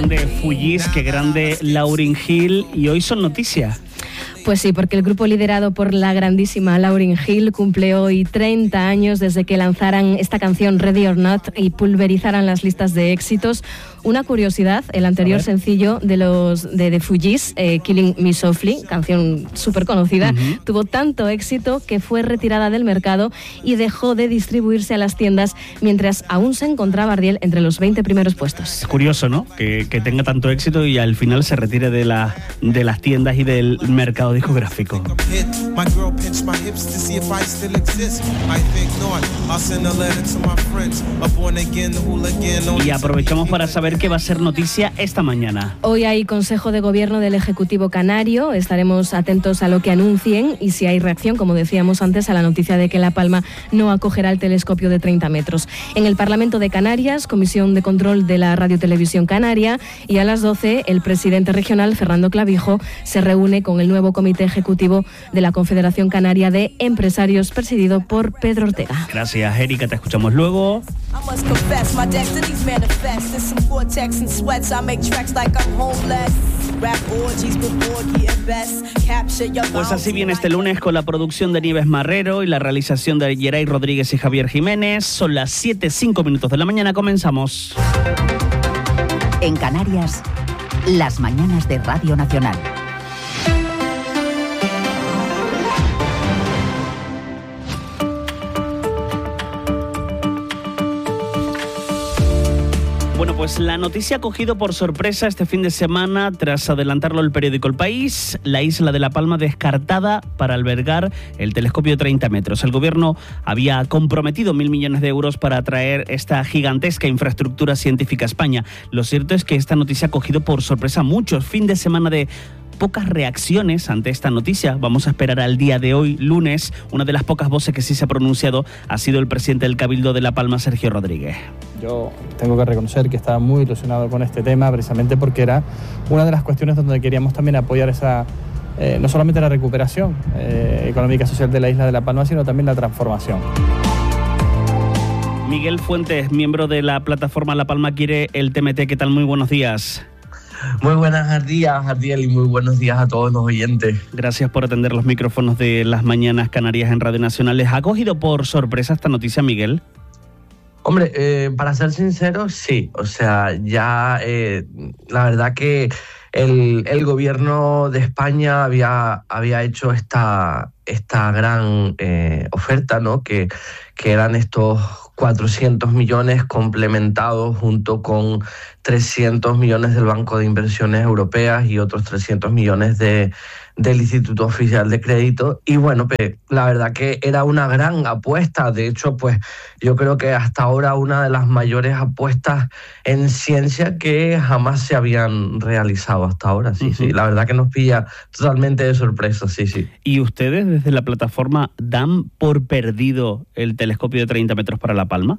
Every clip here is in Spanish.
grande Fujis, qué grande Lauryn Hill, y hoy son noticias. Pues sí, porque el grupo liderado por la grandísima Lauryn Hill cumple hoy 30 años desde que lanzaran esta canción Ready or Not y pulverizaran las listas de éxitos. Una curiosidad, el anterior sencillo de Fujis, Killing Me Softly, canción súper conocida, tuvo tanto éxito que fue retirada del mercado y dejó de distribuirse a las tiendas mientras aún se encontraba Ardiel entre los 20 primeros puestos. Es curioso, ¿no? Que tenga tanto éxito y al final se retire de las tiendas y del mercado discográfico. Y aprovechamos para saber qué va a ser noticia esta mañana. Hoy hay Consejo de Gobierno del Ejecutivo Canario, estaremos atentos a lo que anuncien y si hay reacción, como decíamos antes, a la noticia de que La Palma no acogerá el telescopio de 30 metros. En el Parlamento de Canarias, Comisión de Control de la Radio-Televisión Canaria, y a las 12 el presidente regional, Fernando Clavijo, se reúne con el nuevo Comité Ejecutivo de la Confederación Canaria de Empresarios, presidido por Pedro Ortega. Gracias, Erika, te escuchamos luego. Pues así viene este lunes con la producción de Nieves Marrero y la realización de Yeray Rodríguez y Javier Jiménez. Son las 7:05 de la mañana, comenzamos. En Canarias, las mañanas de Radio Nacional. Bueno, pues la noticia ha cogido por sorpresa este fin de semana tras adelantarlo el periódico El País. La isla de La Palma descartada para albergar el telescopio de 30 metros. El gobierno había comprometido 1.000 millones de euros para traer esta gigantesca infraestructura científica a España. Lo cierto es que esta noticia ha cogido por sorpresa a muchos. Fin de semana de pocas reacciones ante esta noticia. Vamos a esperar al día de hoy, lunes. Una de las pocas voces que sí se ha pronunciado ha sido el presidente del Cabildo de La Palma, Sergio Rodríguez. Yo tengo que reconocer que estaba muy ilusionado con este tema, precisamente porque era una de las cuestiones donde queríamos también apoyar esa, no solamente la recuperación económica y social de la isla de La Palma, sino también la transformación. Miguel Fuentes, miembro de la plataforma La Palma Quiere el TMT. ¿Qué tal? Muy buenos días. Muy buenos días, Ardiel, y muy buenos días a todos los oyentes. Gracias por atender los micrófonos de las mañanas canarias en Radio Nacional. ¿Les ha cogido por sorpresa esta noticia, Miguel? Hombre, para ser sincero, sí. O sea, ya la verdad que el gobierno de España había hecho esta gran oferta, ¿no? Que eran estos 400 millones complementados junto con 300 millones del Banco de Inversiones Europeas y otros 300 millones del Instituto Oficial de Crédito. Y bueno, pues la verdad que era una gran apuesta. De hecho, pues yo creo que hasta ahora una de las mayores apuestas en ciencia que jamás se habían realizado hasta ahora. Sí, sí, la verdad que nos pilla totalmente de sorpresa, sí, sí. ¿Y ustedes desde la plataforma dan por perdido el telescopio de 30 metros para La Palma?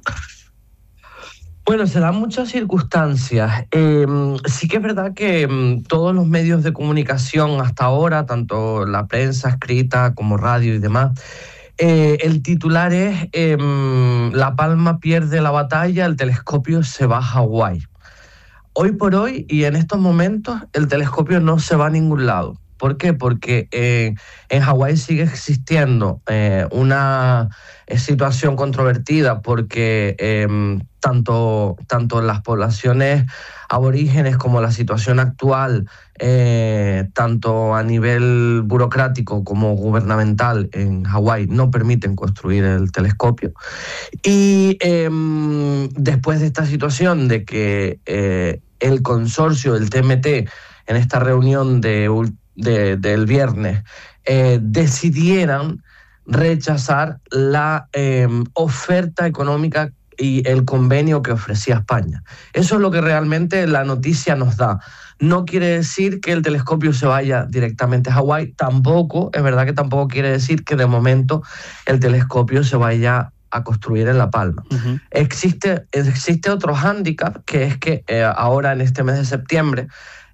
Bueno, se dan muchas circunstancias. Sí que es verdad que todos los medios de comunicación hasta ahora, tanto la prensa escrita como radio y demás, el titular es La Palma pierde la batalla, el telescopio se va a Hawái. Hoy por hoy y en estos momentos el telescopio no se va a ningún lado. ¿Por qué? Porque en Hawái sigue existiendo una situación controvertida porque tanto las poblaciones aborígenes como la situación actual, tanto a nivel burocrático como gubernamental en Hawái, no permiten construir el telescopio. Y después de esta situación de que el consorcio, el TMT, en esta reunión del viernes, decidieran rechazar la oferta económica y el convenio que ofrecía España. Eso es lo que realmente la noticia nos da. No quiere decir que el telescopio se vaya directamente a Hawái, tampoco, es verdad que tampoco quiere decir que de momento el telescopio se vaya a construir en La Palma. Existe otro hándicap, que es que ahora en este mes de septiembre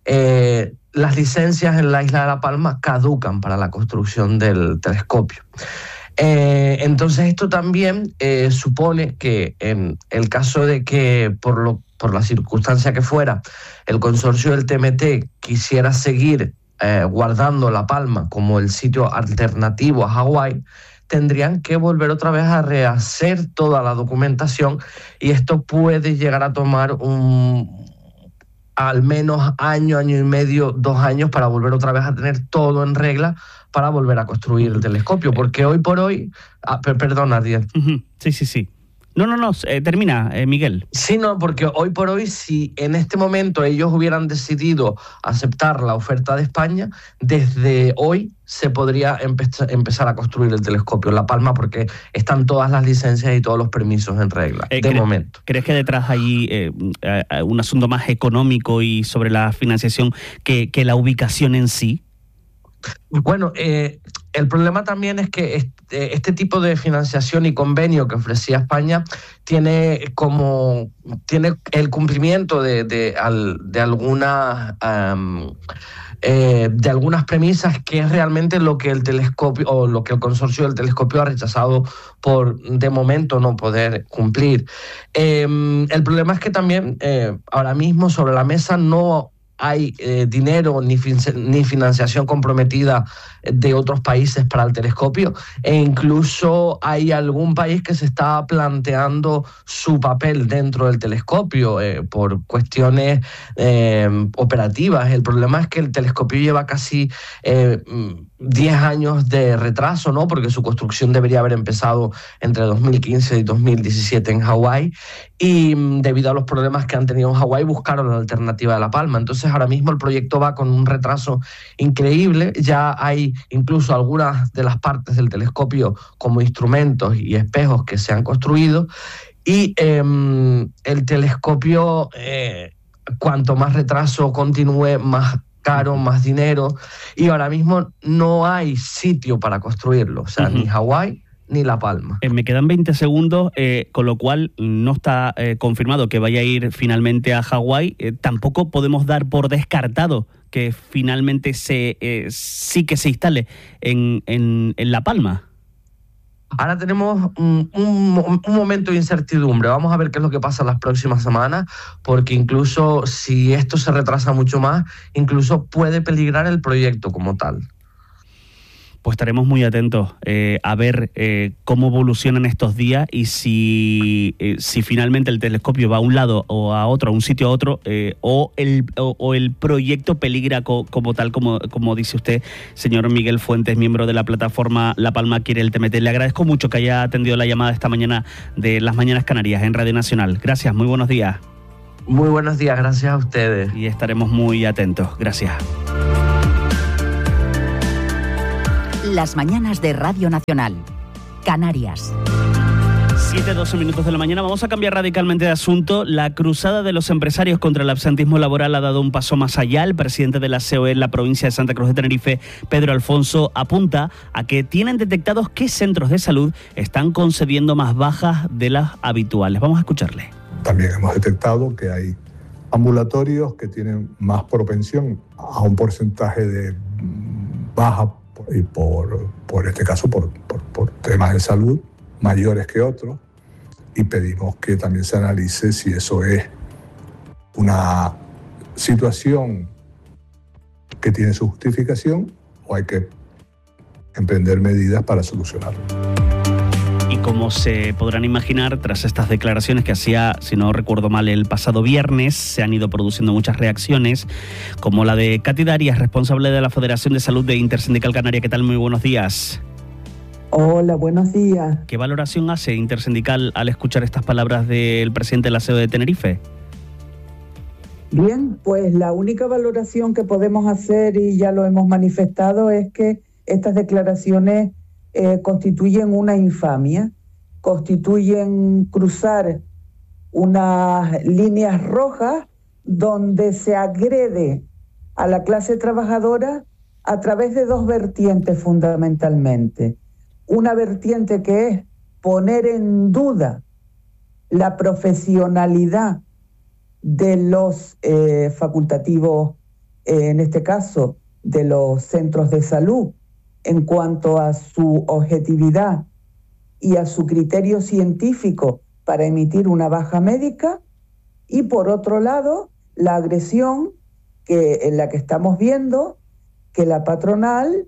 las licencias en la isla de La Palma caducan para la construcción del telescopio. Entonces esto también supone que en el caso de que, por por la circunstancia que fuera, el consorcio del TMT quisiera seguir guardando La Palma como el sitio alternativo a Hawái, tendrían que volver otra vez a rehacer toda la documentación, y esto puede llegar a tomar al menos año y medio, 2 años, para volver otra vez a tener todo en regla para volver a construir el telescopio, porque hoy por hoy... perdona, Ariel. Sí. No, termina, Miguel. Sí, no, porque hoy por hoy, si en este momento ellos hubieran decidido aceptar la oferta de España, desde hoy se podría empezar a construir el telescopio en La Palma, porque están todas las licencias y todos los permisos en regla, de momento. ¿Crees que detrás hay un asunto más económico y sobre la financiación que la ubicación en sí? Bueno, el problema también es que este tipo de financiación y convenio que ofrecía España tiene el cumplimiento de algunas premisas, que es realmente lo que el telescopio o lo que el consorcio del telescopio ha rechazado por de momento no poder cumplir. El problema es que también ahora mismo sobre la mesa no hay dinero ni financiación comprometida de otros países para el telescopio, e incluso hay algún país que se está planteando su papel dentro del telescopio por cuestiones operativas. El problema es que el telescopio lleva casi 10 años de retraso, ¿no? Porque su construcción debería haber empezado entre 2015 y 2017 en Hawái, y debido a los problemas que han tenido en Hawái buscaron la alternativa de La Palma. Entonces ahora mismo el proyecto va con un retraso increíble. Ya hay incluso algunas de las partes del telescopio como instrumentos y espejos que se han construido, y el telescopio, cuanto más retraso continúe, más caro, más dinero, y ahora mismo no hay sitio para construirlo, o sea, ni Hawái ni La Palma. Me quedan 20 segundos, con lo cual no está confirmado que vaya a ir finalmente a Hawái. Tampoco podemos dar por descartado que finalmente sí que se instale en La Palma. Ahora tenemos un momento de incertidumbre. Vamos a ver qué es lo que pasa en las próximas semanas, porque incluso si esto se retrasa mucho más, incluso puede peligrar el proyecto como tal. Pues estaremos muy atentos a ver cómo evolucionan estos días, y si finalmente el telescopio va a un lado o a otro, a un sitio a otro, o el proyecto peligra como tal, como dice usted, señor Miguel Fuentes, miembro de la plataforma La Palma Quiere el TMT. Le agradezco mucho que haya atendido la llamada esta mañana de Las Mañanas Canarias en Radio Nacional. Gracias, muy buenos días. Muy buenos días, gracias a ustedes. Y estaremos muy atentos. Gracias. Las mañanas de Radio Nacional, Canarias. 7:12 minutos de la mañana. Vamos a cambiar radicalmente de asunto. La cruzada de los empresarios contra el absentismo laboral ha dado un paso más allá. El presidente de la COE en la provincia de Santa Cruz de Tenerife, Pedro Alfonso, apunta a que tienen detectados qué centros de salud están concediendo más bajas de las habituales. Vamos a escucharle. También hemos detectado que hay ambulatorios que tienen más propensión a un porcentaje de baja, y por este caso por temas de salud mayores que otros, y pedimos que también se analice si eso es una situación que tiene su justificación o hay que emprender medidas para solucionarlo. Y como se podrán imaginar, tras estas declaraciones que hacía, si no recuerdo mal, el pasado viernes, se han ido produciendo muchas reacciones, como la de Katy Darias, responsable de la Federación de Salud de Intersindical Canaria. ¿Qué tal? Muy buenos días. Hola, buenos días. ¿Qué valoración hace Intersindical al escuchar estas palabras del presidente de la COE de Tenerife? Bien, pues la única valoración que podemos hacer, y ya lo hemos manifestado, es que estas declaraciones constituyen una infamia, constituyen cruzar unas líneas rojas donde se agrede a la clase trabajadora a través de 2 vertientes fundamentalmente. Una vertiente que es poner en duda la profesionalidad de los facultativos, en este caso de los centros de salud, en cuanto a su objetividad y a su criterio científico para emitir una baja médica, Y por otro lado, la agresión en la que estamos viendo que la patronal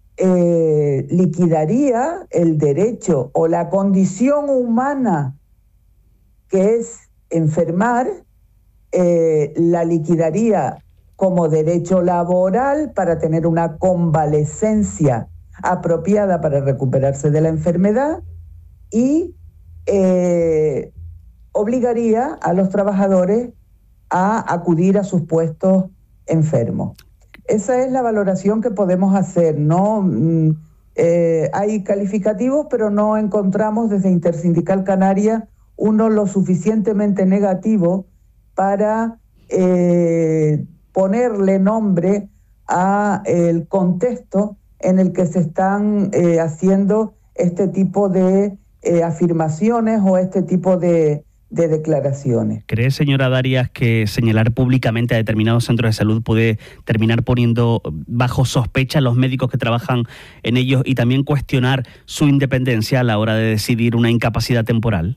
liquidaría el derecho o la condición humana que es enfermar, la liquidaría como derecho laboral para tener una convalecencia apropiada para recuperarse de la enfermedad y obligaría a los trabajadores a acudir a sus puestos enfermos. Esa es la valoración que podemos hacer, ¿no? Hay calificativos, pero no encontramos desde Intersindical Canaria uno lo suficientemente negativo para ponerle nombre a el contexto en el que se están haciendo este tipo de afirmaciones o este tipo de declaraciones. ¿Cree, señora Darias, que señalar públicamente a determinados centros de salud puede terminar poniendo bajo sospecha a los médicos que trabajan en ellos y también cuestionar su independencia a la hora de decidir una incapacidad temporal?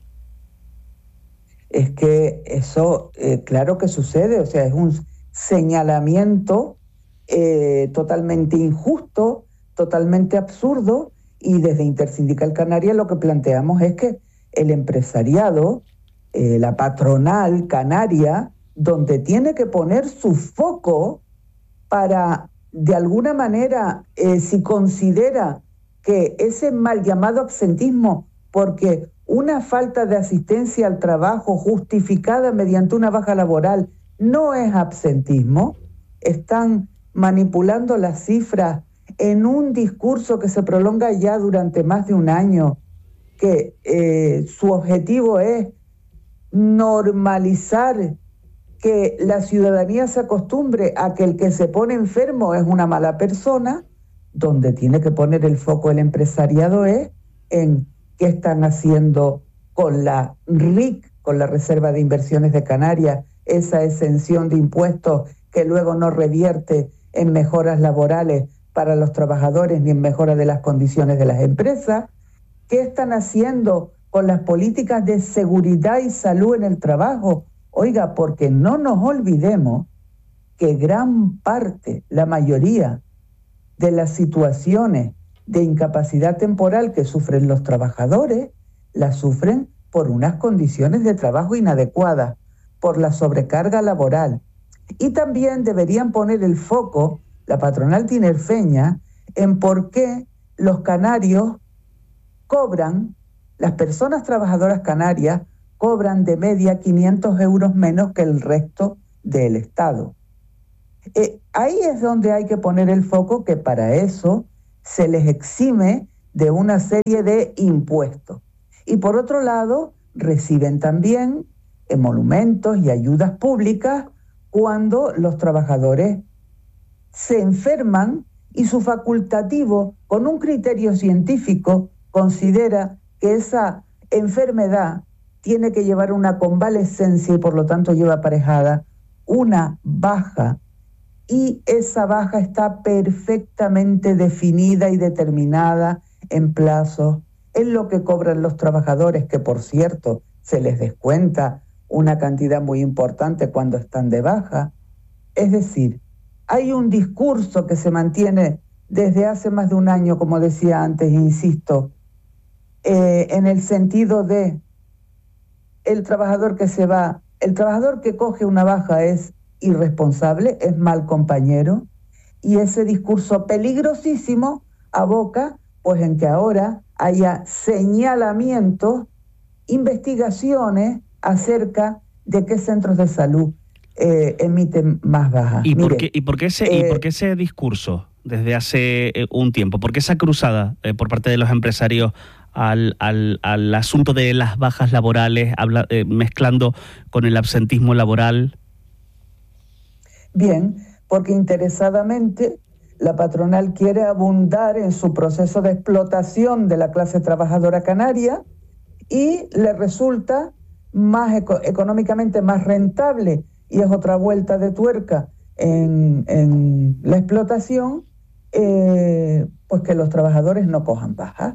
Es que eso, claro que sucede, o sea, es un señalamiento totalmente injusto, totalmente absurdo, y desde Intersindical Canaria lo que planteamos es que el empresariado, la patronal canaria, donde tiene que poner su foco para, de alguna manera, si considera que ese mal llamado absentismo, porque una falta de asistencia al trabajo justificada mediante una baja laboral no es absentismo, están manipulando las cifras en un discurso que se prolonga ya durante más de un año, que su objetivo es normalizar que la ciudadanía se acostumbre a que el que se pone enfermo es una mala persona. Donde tiene que poner el foco el empresariado es en qué están haciendo con la RIC, con la Reserva de Inversiones de Canarias, esa exención de impuestos que luego no revierte en mejoras laborales para los trabajadores ni en mejora de las condiciones de las empresas. ¿Qué están haciendo con las políticas de seguridad y salud en el trabajo? Oiga, porque no nos olvidemos que gran parte, la mayoría de las situaciones de incapacidad temporal que sufren los trabajadores, las sufren por unas condiciones de trabajo inadecuadas, por la sobrecarga laboral. Y también deberían poner el foco, la patronal tinerfeña, en por qué los canarios cobran, las personas trabajadoras canarias cobran de media 500 euros menos que el resto del Estado. Ahí es donde hay que poner el foco, que para eso se les exime de una serie de impuestos. Y por otro lado, reciben también emolumentos y ayudas públicas cuando los trabajadores se enferman y su facultativo, con un criterio científico, considera que esa enfermedad tiene que llevar una convalecencia y por lo tanto lleva aparejada una baja, y esa baja está perfectamente definida y determinada en plazos, en lo que cobran los trabajadores, que por cierto se les descuenta una cantidad muy importante cuando están de baja. Es decir, hay un discurso que se mantiene desde hace más de un año, como decía antes, insisto, en el sentido de el trabajador que se va, el trabajador que coge una baja es irresponsable, es mal compañero, y ese discurso peligrosísimo aboca pues en que ahora haya señalamientos, investigaciones acerca de qué centros de salud emiten más bajas. ¿Y por qué ese discurso desde hace un tiempo? ¿Por qué esa cruzada por parte de los empresarios al asunto de las bajas laborales, mezclando con el absentismo laboral? Bien, porque interesadamente la patronal quiere abundar en su proceso de explotación de la clase trabajadora canaria y le resulta más económicamente más rentable, y es otra vuelta de tuerca en la explotación, pues que los trabajadores no cojan baja,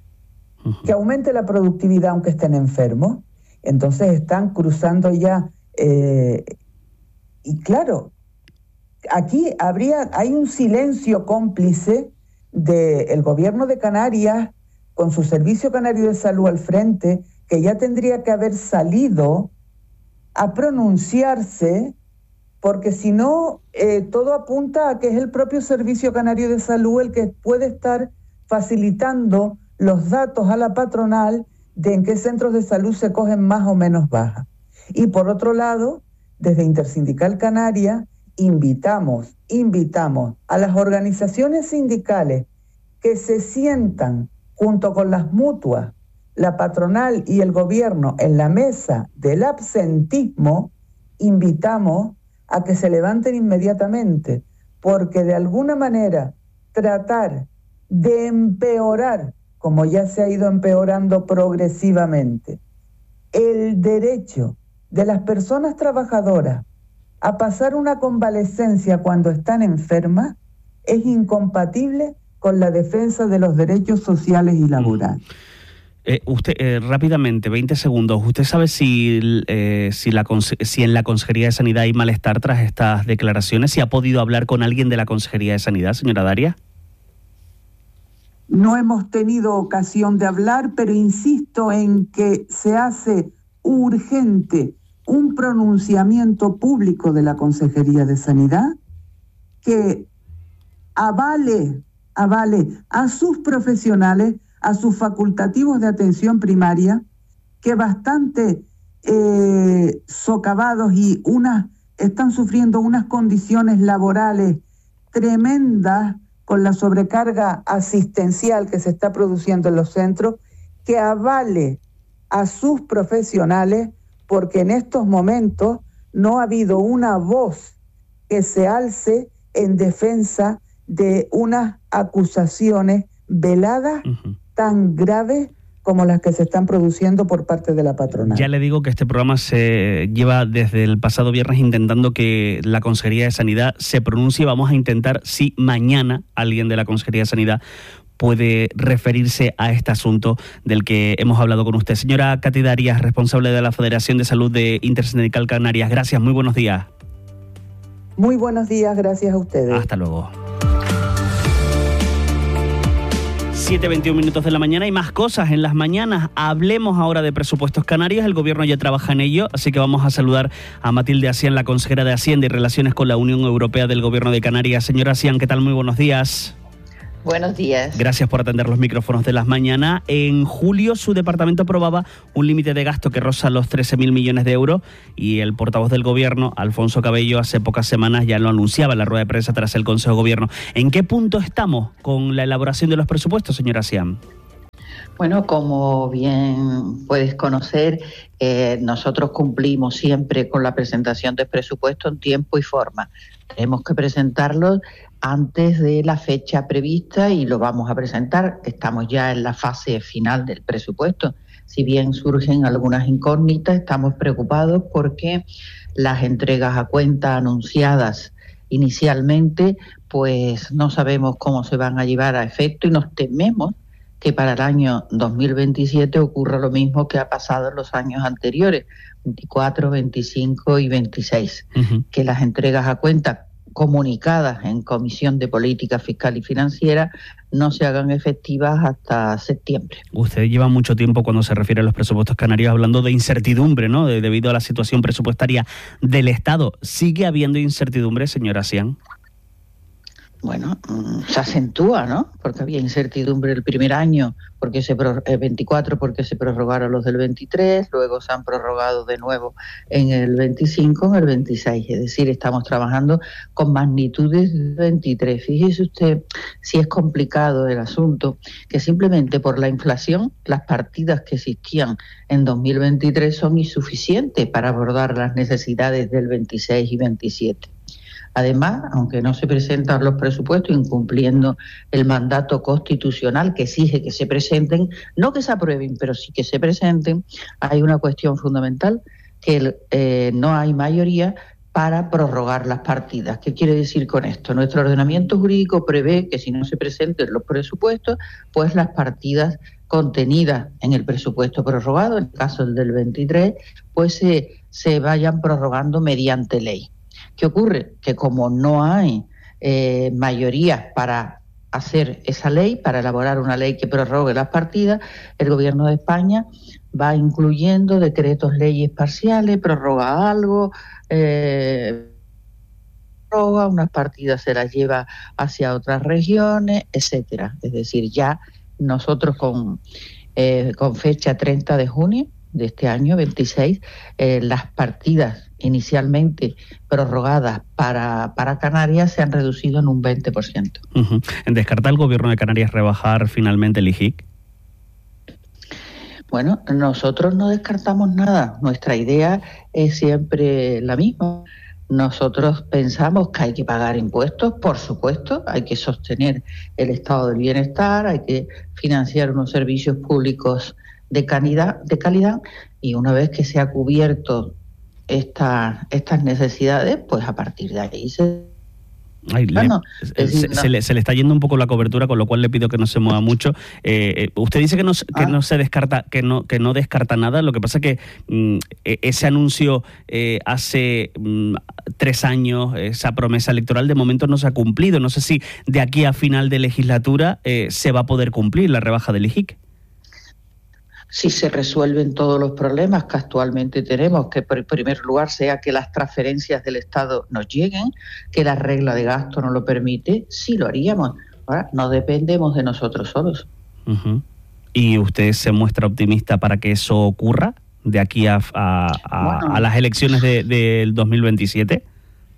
que aumente la productividad aunque estén enfermos. Entonces están cruzando ya Y claro, aquí hay un silencio cómplice del Gobierno de Canarias, con su Servicio Canario de Salud al frente, que ya tendría que haber salido a pronunciarse, porque si no, todo apunta a que es el propio Servicio Canario de Salud el que puede estar facilitando los datos a la patronal de en qué centros de salud se cogen más o menos bajas. Y por otro lado, desde Intersindical Canaria, invitamos a las organizaciones sindicales que se sientan junto con las mutuas, la patronal y el gobierno en la mesa del absentismo, invitamos a que se levanten inmediatamente, porque de alguna manera tratar de empeorar, como ya se ha ido empeorando progresivamente, el derecho de las personas trabajadoras a pasar una convalecencia cuando están enfermas es incompatible con la defensa de los derechos sociales y laborales. Usted, rápidamente, 20 segundos. ¿Usted sabe si en la Consejería de Sanidad hay malestar tras estas declaraciones? ¿Si ha podido hablar con alguien de la Consejería de Sanidad, señora Darias? No hemos tenido ocasión de hablar, pero insisto en que se hace urgente un pronunciamiento público de la Consejería de Sanidad que avale a sus profesionales, a sus facultativos de atención primaria, que bastante socavados y están sufriendo unas condiciones laborales tremendas con la sobrecarga asistencial que se está produciendo en los centros, que avale a sus profesionales, porque en estos momentos no ha habido una voz que se alce en defensa de unas acusaciones veladas tan graves como las que se están produciendo por parte de la patronal. Ya le digo que este programa se lleva desde el pasado viernes intentando que la Consejería de Sanidad se pronuncie. Vamos a intentar si mañana alguien de la Consejería de Sanidad puede referirse a este asunto del que hemos hablado con usted. Señora Katy Darias, responsable de la Federación de Salud de Intersindical Canarias. Gracias, muy buenos días. Muy buenos días, gracias a ustedes. Hasta luego. 7:21 minutos de la mañana y más cosas en las mañanas. Hablemos ahora de presupuestos canarios. El gobierno ya trabaja en ello, así que vamos a saludar a Matilde Asián, la consejera de Hacienda y Relaciones con la Unión Europea del Gobierno de Canarias. Señora Asián, ¿qué tal? Muy buenos días. Buenos días. Gracias por atender los micrófonos de las mañanas. En julio su departamento aprobaba un límite de gasto que roza los 13.000 millones de euros y el portavoz del Gobierno, Alfonso Cabello, hace pocas semanas ya lo anunciaba en la rueda de prensa tras el Consejo de Gobierno. ¿En qué punto estamos con la elaboración de los presupuestos, señora Asián? Bueno, como bien puedes conocer, nosotros cumplimos siempre con la presentación del presupuesto en tiempo y forma. Tenemos que presentarlo antes de la fecha prevista y lo vamos a presentar. Estamos ya en la fase final del presupuesto. Si bien surgen algunas incógnitas, estamos preocupados porque las entregas a cuenta anunciadas inicialmente, pues no sabemos cómo se van a llevar a efecto y nos tememos que para el año 2027 ocurra lo mismo que ha pasado en los años anteriores, 24, 25 y 26, que las entregas a cuenta comunicadas en Comisión de Política Fiscal y Financiera no se hagan efectivas hasta septiembre. Usted lleva mucho tiempo cuando se refiere a los presupuestos canarios hablando de incertidumbre, ¿no? Debido a la situación presupuestaria del Estado. ¿Sigue habiendo incertidumbre, señora Asián? Bueno, se acentúa, ¿no? Porque había incertidumbre el primer año, porque el 24 porque se prorrogaron los del 23, luego se han prorrogado de nuevo en el 25, en el 26. Es decir, estamos trabajando con magnitudes del 23. Fíjese usted si es complicado el asunto, que simplemente por la inflación las partidas que existían en 2023 son insuficientes para abordar las necesidades del 26 y 27. Además, aunque no se presentan los presupuestos, incumpliendo el mandato constitucional que exige que se presenten, no que se aprueben, pero sí que se presenten, hay una cuestión fundamental, que no hay mayoría para prorrogar las partidas. ¿Qué quiere decir con esto? Nuestro ordenamiento jurídico prevé que si no se presenten los presupuestos, pues las partidas contenidas en el presupuesto prorrogado, en el caso del 23, pues se vayan prorrogando mediante ley. ¿Qué ocurre? Que como no hay mayoría para hacer esa ley, para elaborar una ley que prorrogue las partidas, el Gobierno de España va incluyendo decretos, leyes parciales, prorroga algo, prorroga unas partidas, se las lleva hacia otras regiones, etcétera. Es decir, ya nosotros con fecha 30 de junio de este año 26, las partidas inicialmente prorrogadas para Canarias se han reducido en un 20%. Uh-huh. ¿Descarta el Gobierno de Canarias rebajar finalmente el IJIC? Bueno, nosotros no descartamos nada. Nuestra idea es siempre la misma. Nosotros pensamos que hay que pagar impuestos, por supuesto, hay que sostener el estado del bienestar, hay que financiar unos servicios públicos de calidad, y una vez que se ha cubierto estas necesidades, pues a partir de ahí se le está yendo un poco la cobertura, con lo cual le pido que no se mueva mucho. Usted dice que no se descarta, que no descarta nada. Lo que pasa es que ese anuncio hace 3 años, esa promesa electoral, de momento no se ha cumplido. No sé si de aquí a final de legislatura se va a poder cumplir la rebaja del IJIC. Si se resuelven todos los problemas que actualmente tenemos, que en primer lugar sea que las transferencias del Estado nos lleguen, que la regla de gasto nos lo permite, sí lo haríamos. Ahora, no dependemos de nosotros solos. Uh-huh. ¿Y usted se muestra optimista para que eso ocurra de aquí a las elecciones del 2027?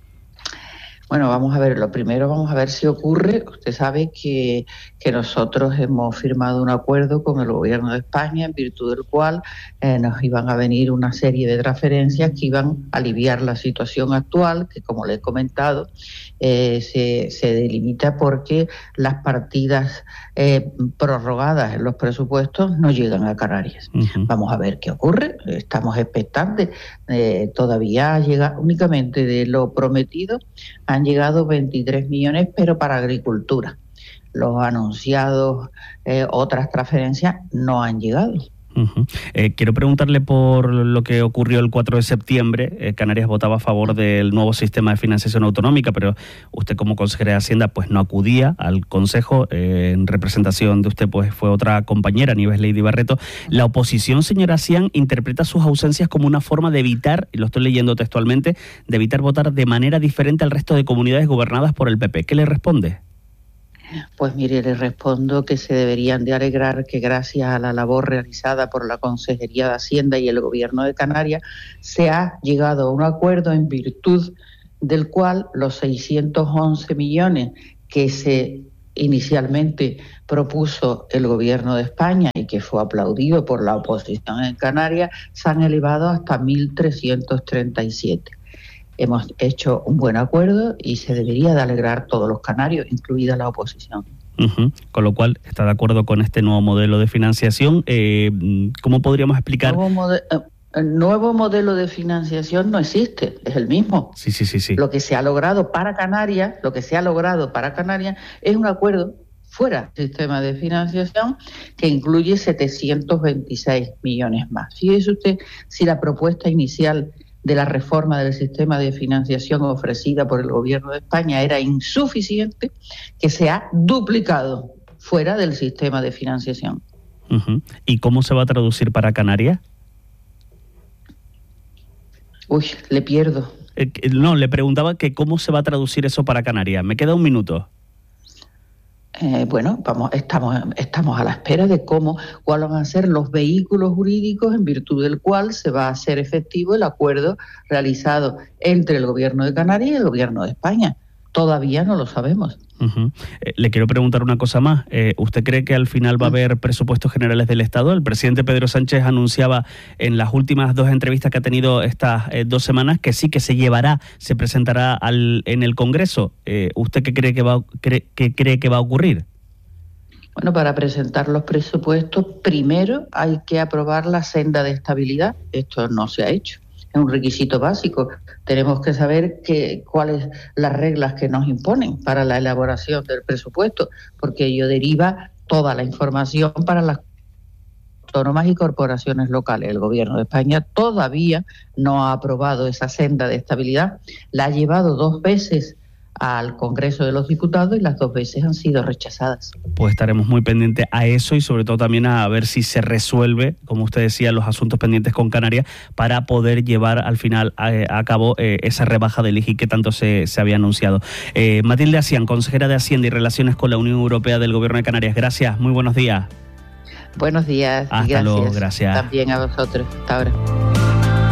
Bueno, vamos a ver, lo primero vamos a ver si ocurre. Usted sabe que nosotros hemos firmado un acuerdo con el Gobierno de España, en virtud del cual nos iban a venir una serie de transferencias que iban a aliviar la situación actual, que como le he comentado, se delimita porque las partidas prorrogadas en los presupuestos no llegan a Canarias. Uh-huh. Vamos a ver qué ocurre, estamos expectantes. Todavía llega únicamente de lo prometido, han llegado 23 millones, pero para agricultura. Los anunciados, otras transferencias, no han llegado. Uh-huh. Quiero preguntarle por lo que ocurrió el 4 de septiembre. Canarias votaba a favor del nuevo sistema de financiación autonómica, pero usted como consejera de Hacienda pues no acudía al Consejo. En representación de usted pues fue otra compañera, Nieves Lady Barreto. La oposición, señora Sian, interpreta sus ausencias como una forma de evitar, y lo estoy leyendo textualmente, de evitar votar de manera diferente al resto de comunidades gobernadas por el PP. ¿Qué le responde? Pues mire, le respondo que se deberían de alegrar que gracias a la labor realizada por la Consejería de Hacienda y el Gobierno de Canarias se ha llegado a un acuerdo en virtud del cual los 611 millones que se inicialmente propuso el Gobierno de España y que fue aplaudido por la oposición en Canarias se han elevado hasta 1.337. Hemos hecho un buen acuerdo y se debería de alegrar todos los canarios, incluida la oposición. Uh-huh. Con lo cual, ¿está de acuerdo con este nuevo modelo de financiación? ¿Cómo podríamos explicar? El nuevo modelo de financiación no existe, es el mismo. Sí. Lo que se ha logrado para Canarias, es un acuerdo fuera del sistema de financiación que incluye 726 millones más. Fíjese usted si la propuesta inicial de la reforma del sistema de financiación ofrecida por el Gobierno de España era insuficiente, que se ha duplicado fuera del sistema de financiación. Uh-huh. ¿Y cómo se va a traducir para Canarias? Le pierdo. No, le preguntaba que cómo se va a traducir eso para Canarias. Me queda un minuto. Estamos a la espera de cuáles van a ser los vehículos jurídicos en virtud del cual se va a hacer efectivo el acuerdo realizado entre el Gobierno de Canarias y el Gobierno de España. Todavía no lo sabemos. Uh-huh. Le quiero preguntar una cosa más. ¿Usted cree que al final va a haber presupuestos generales del Estado? El presidente Pedro Sánchez anunciaba en las últimas 2 entrevistas que ha tenido estas 2 semanas que sí, que se presentará en el Congreso. ¿Usted qué cree que va a ocurrir? Bueno, para presentar los presupuestos, primero hay que aprobar la senda de estabilidad. Esto no se ha hecho. Es un requisito básico. Tenemos que saber cuáles las reglas que nos imponen para la elaboración del presupuesto, porque ello deriva toda la información para las autónomas y corporaciones locales. El Gobierno de España todavía no ha aprobado esa senda de estabilidad. La ha llevado 2 veces al Congreso de los Diputados y las 2 veces han sido rechazadas. Pues estaremos muy pendientes a eso y sobre todo también a ver si se resuelve, como usted decía, los asuntos pendientes con Canarias para poder llevar al final a cabo esa rebaja del IGI que tanto se había anunciado. Matilde Asián, consejera de Hacienda y Relaciones con la Unión Europea del Gobierno de Canarias. Gracias, muy buenos días. Buenos días. Hasta luego, gracias. También a vosotros. Hasta ahora.